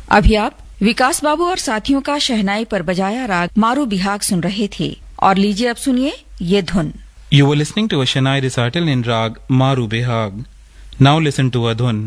अभी आप विकास बाबू और साथियों का शहनाई पर बजाया राग मारू बिहाग सुन रहे थे और लीजिए अब सुनिए ये धुन। You were listening to a Shehnai recital in Rag Maru Behag. Now listen to a dhun.